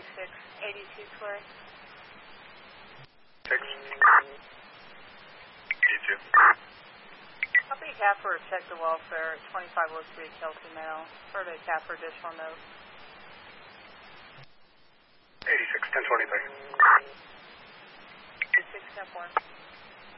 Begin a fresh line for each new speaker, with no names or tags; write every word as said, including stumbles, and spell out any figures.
six eighty-two Square.
six. eighty-two.
Copy cap for check the welfare, twenty-five oh three Kelsey Mail. For the cap for additional note.